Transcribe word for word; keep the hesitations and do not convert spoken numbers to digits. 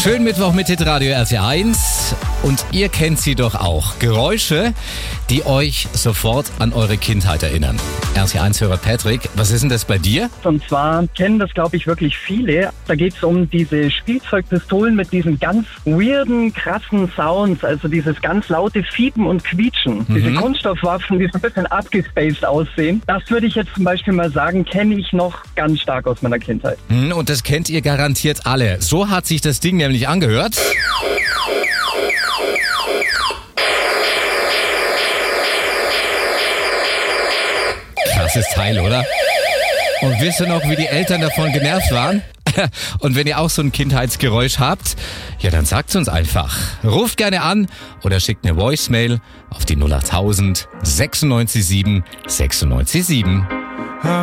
Schönen Mittwoch mit Hitradio R T eins. Und ihr kennt sie doch auch. Geräusche, die euch sofort an eure Kindheit erinnern. R T eins-Hörer Patrick, was ist denn das bei dir? Und zwar kennen das, glaube ich, wirklich viele. Da geht es um diese Spielzeugpistolen mit diesen ganz weirden, krassen Sounds. Also dieses ganz laute Fiepen und Quietschen. Mhm. Diese Kunststoffwaffen, die so ein bisschen abgespaced aussehen. Das würde ich jetzt zum Beispiel mal sagen, kenne ich noch ganz stark aus meiner Kindheit. Und das kennt ihr garantiert alle. So hat sich das Ding nämlich angehört. Krasses Teil, oder? Und wisst ihr noch, wie die Eltern davon genervt waren? Und wenn ihr auch so ein Kindheitsgeräusch habt, ja, dann sagt's uns einfach. Ruft gerne an oder schickt eine Voicemail auf die null acht tausend sechsundneunzig sieben sechsundneunzig sieben.